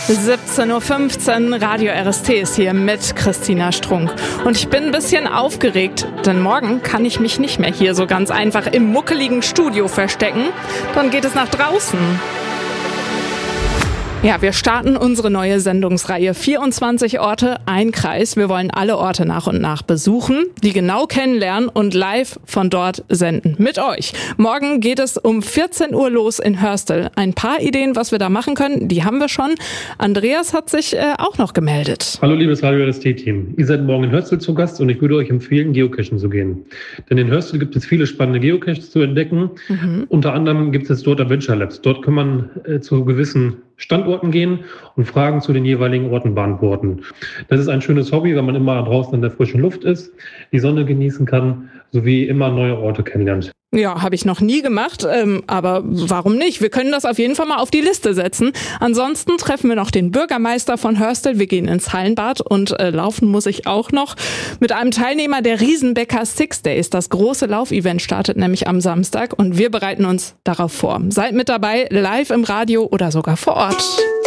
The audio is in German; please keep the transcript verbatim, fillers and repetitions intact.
siebzehn Uhr fünfzehn, Radio R S T ist hier mit Christina Strunk. Und ich bin ein bisschen aufgeregt, denn morgen kann ich mich nicht mehr hier so ganz einfach im muckeligen Studio verstecken. Dann geht es nach draußen. Ja, wir starten unsere neue Sendungsreihe. vierundzwanzig Orte, ein Kreis. Wir wollen alle Orte nach und nach besuchen, die genau kennenlernen und live von dort senden. Mit euch. Morgen geht es um vierzehn Uhr los in Hörstel. Ein paar Ideen, was wir da machen können, die haben wir schon. Andreas hat sich äh, auch noch gemeldet. Hallo liebes Radio R S T-Team. Ihr seid morgen in Hörstel zu Gast und ich würde euch empfehlen, geocachen zu gehen. Denn in Hörstel gibt es viele spannende Geocaches zu entdecken. Mhm. Unter anderem gibt es dort Adventure Labs. Dort kann man äh, zu gewissen Standorten gehen und Fragen zu den jeweiligen Orten beantworten. Das ist ein schönes Hobby, weil man immer draußen in der frischen Luft ist, die Sonne genießen kann, sowie immer neue Orte kennenlernt. Ja, habe ich noch nie gemacht, ähm, aber warum nicht? Wir können das auf jeden Fall mal auf die Liste setzen. Ansonsten treffen wir noch den Bürgermeister von Hörstel. Wir gehen ins Hallenbad und äh, laufen muss ich auch noch mit einem Teilnehmer der Riesenbecker Six Days. Das große Laufevent startet nämlich am Samstag und wir bereiten uns darauf vor. Seid mit dabei, live im Radio oder sogar vor Ort.